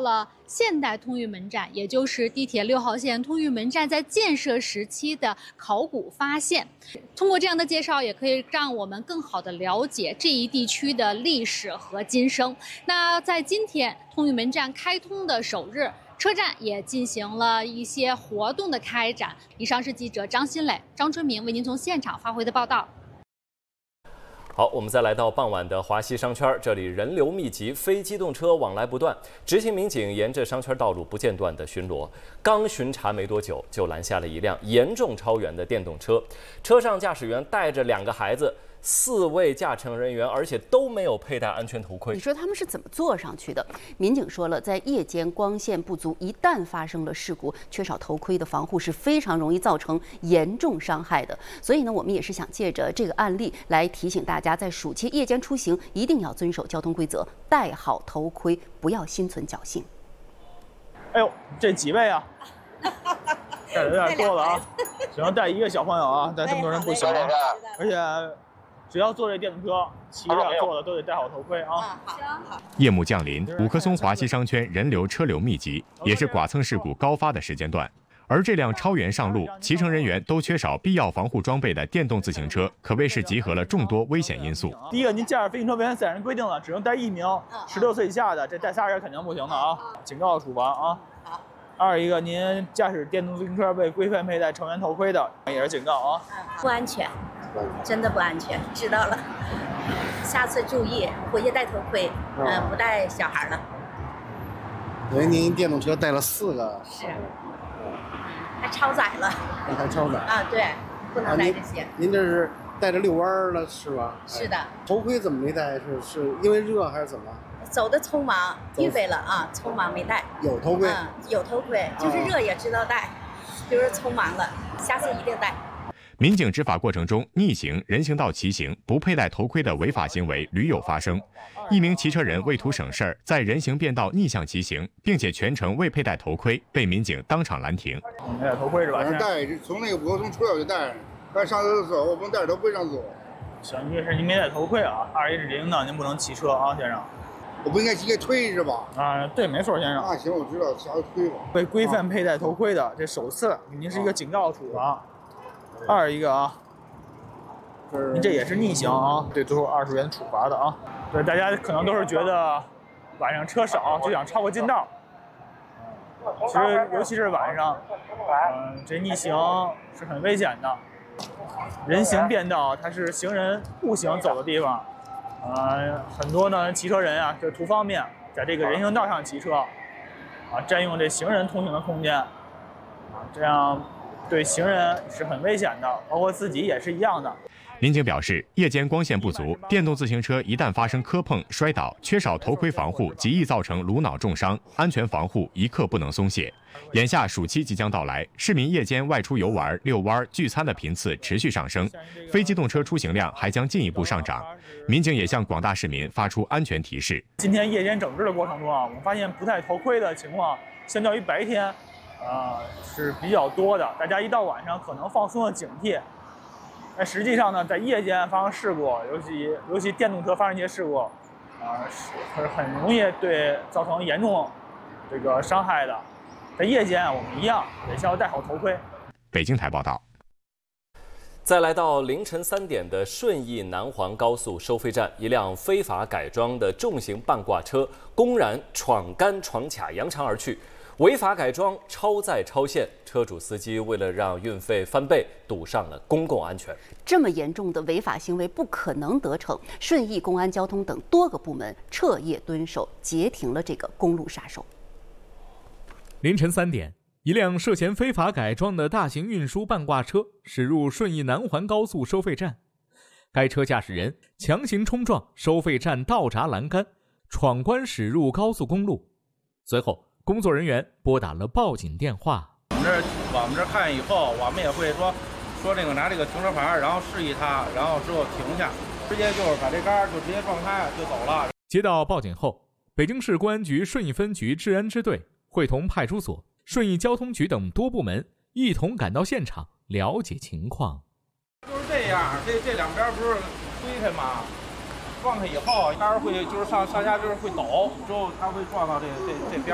了现代通裕门站，也就是地铁6号线通裕门站在建设时期的考古发现。通过这样的介绍，也可以让我们更好地了解这一地区的历史和今生。那在今天通裕门站开通的首日，车站也进行了一些活动的开展。以上是记者张新磊、张春明为您从现场发回的报道。 好，我们再来到傍晚的华西商圈，这里人流密集，非机动车往来不断。执勤民警沿着商圈道路不间断地巡逻，刚巡查没多久，就拦下了一辆严重超员的电动车，车上驾驶员带着2个孩子。4位驾乘人员，而且都没有佩戴安全头盔。 你说他们是怎么坐上去的？民警说了，在夜间光线不足，一旦发生了事故，缺少头盔的防护是非常容易造成严重伤害的。所以呢，我们也是想借着这个案例来提醒大家，在暑期夜间出行一定要遵守交通规则，戴好头盔，不要心存侥幸。 哎呦，这几位啊？带的有点多了啊！只能带1个小朋友啊，带这么多人不行啊！而且。只要坐这电动车，骑着坐的都得戴好头盔啊！ 夜幕降临，五棵松华西商圈人流车流密集，也是剐蹭事故高发的时间段。而这辆超员上路、骑乘人员都缺少必要防护装备的电动自行车，可谓是集合了众多危险因素。 第一个，您驾驶飞行车危险载人规定了，只能带1名，16岁以下的，这带3人肯定不行的啊，警告处罚啊。2一个，您驾驶电动自行车未规范佩戴成员头盔的，也是警告啊。 不安全。真的不安全，知道了，下次注意，回去戴头盔，不带小孩了。 因为您电动车带了4个， 是，还超载了， 还超载啊，对，不能带这些。 您这是带着遛弯了是吧？ 是的。 头盔怎么没带？是因为热还是怎么？ 走的匆忙，预备了啊，匆忙没带。 有头盔？ 有头盔，就是热也知道带，就是匆忙了，下次一定带。 民警执法过程中，逆行、人行道骑行、不佩戴头盔的违法行为屡有发生。一名骑车人为图省事儿，在人行便道逆向骑行，并且全程未佩戴头盔，被民警当场拦停。 没戴头盔是吧？ 戴，从那个五棵松出来我就戴上，该上厕所我不能戴着头盔上走。 行，一是您没戴头盔啊，2是指引导您不能骑车啊，先生。 我不应该骑个推是吧？ 啊，对，没错，先生。 啊，行，我知道，下回推吧。 未规范佩戴头盔的，这首次您是一个警告处罚。2一个啊。您这也是逆行啊，对，最后20元处罚的啊。对，大家可能都是觉得晚上车少就想超过近道，其实尤其是晚上，这逆行是很危险的。人行便道它是行人步行走的地方，很多呢骑车人啊就图方便，在这个人行道上骑车，占用这行人通行的空间，这样对行人是很危险的，包括自己也是一样的。 民警表示，夜间光线不足，电动自行车一旦发生磕碰、摔倒，缺少头盔防护，极易造成颅脑重伤，安全防护一刻不能松懈。眼下暑期即将到来，市民夜间外出游玩、遛弯、聚餐的频次持续上升，非机动车出行量还将进一步上涨。民警也向广大市民发出安全提示。 今天夜间整治的过程中啊，我们发现不戴头盔的情况相较于白天，是比较多的。大家一到晚上可能放松了警惕。但实际上呢，在夜间发生事故，尤其电动车发生一些事故，是很容易对造成严重这个伤害的。在夜间我们一样也需要戴好头盔。 北京台报道。 再来到凌晨3点的顺义南环高速收费站，一辆非法改装的重型半挂车公然闯杆闯卡，扬长而去。违法改装、超载超限，车主司机为了让运费翻倍，赌上了公共安全。 这么严重的违法行为不可能得逞，顺义公安、交通等多个部门彻夜蹲守，截停了这个公路杀手。 凌晨3点，一辆涉嫌非法改装的大型运输半挂车驶入顺义南环高速收费站，该车驾驶人强行冲撞收费站道闸栏杆，闯关驶入高速公路。随后，工作人员拨打了报警电话。 我们这看以后，我们也会说这个拿这个停车牌，然后示意他，然后之后停下，直接就是把这杆就直接撞开就走了。 接到报警后，北京市公安局顺义分局治安支队会同派出所、顺义交通局等多部门一同赶到现场了解情况。 就是这样，这两边不是推开吗？撞开以后，杆会就是上下就是会抖，之后它会撞到这边。